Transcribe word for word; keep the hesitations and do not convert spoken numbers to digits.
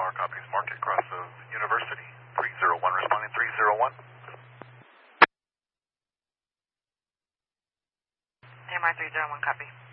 R copies Market Cross of University. three zero one responding three zero one. A M R three zero one, copy.